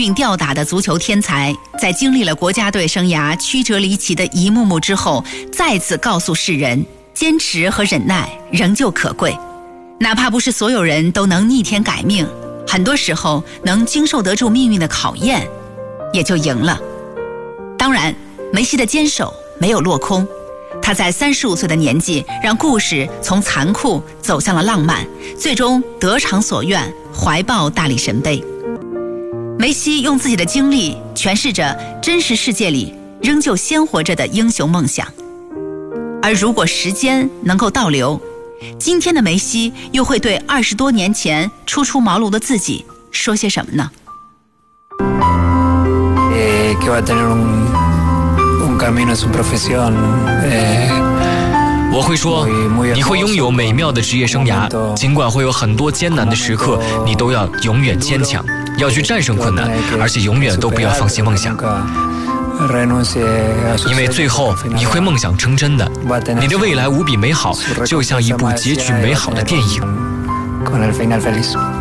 运吊打的足球天才，在经历了国家队生涯曲折离奇的一幕幕之后，再次告诉世人，坚持和忍耐仍旧可贵。哪怕不是所有人都能逆天改命，很多时候能经受得住命运的考验，也就赢了。当然，梅西的坚守没有落空，他在35岁的年纪，让故事从残酷走向了浪漫，最终得偿所愿，怀抱大力神杯。梅西用自己的经历诠释着真实世界里仍旧鲜活着的英雄梦想。而如果时间能够倒流，今天的梅西又会对20多年前初出茅庐的自己说些什么呢？ Que va a tener un camino en su profesión. 我会说，你会拥有美妙的职业生涯，尽管会有很多艰难的时刻，你都要永远坚强，要去战胜困难，而且永远都不要放弃梦想。因为最后你会梦想成真的，你的未来无比美好，就像一部结局美好的电影。